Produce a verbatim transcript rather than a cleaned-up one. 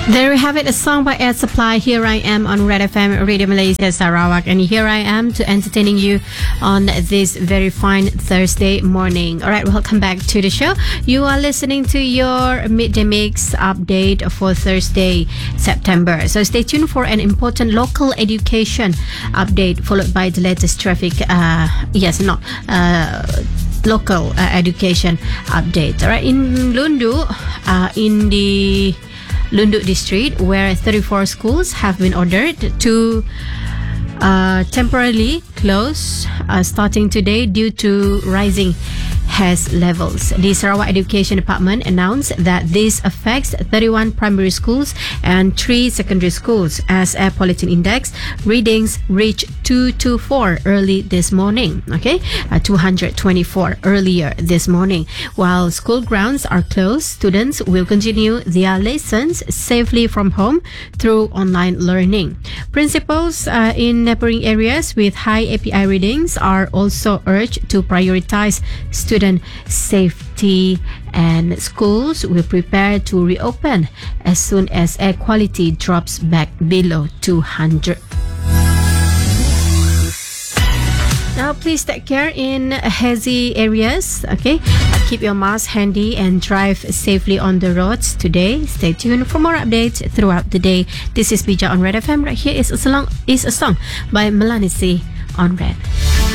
There we have it, a song by Air Supply. Here I am on Red F M, Radio Malaysia Sarawak, and here I am to entertaining you on this very fine Thursday morning. All right, welcome back to the show. You are listening to your Midday Mix update for Thursday, September. So stay tuned for an important local education update, followed by the latest traffic. Uh, yes, no. Uh, local uh, education update. All right, in Lundu, uh, in the Lundu district, where thirty-four schools have been ordered to uh, temporarily close uh, starting today due to rising haze levels. The Sarawak Education Department announced that this affects thirty-one primary schools and three secondary schools, as air pollution index readings reached two twenty-four early this morning. Okay, uh, two hundred twenty-four earlier this morning. While school grounds are closed, students will continue their lessons safely from home through online learning. Principals uh, in neighboring areas with high A P I readings are also urged to prioritize student safety, and schools will prepare to reopen as soon as air quality drops back below two hundred. Now, please take care in hazy areas. Okay, keep your mask handy and drive safely on the roads today. Stay tuned for more updates throughout the day. This is Bija on Red F M. Right here is a song, is a song by Melanisi on Red.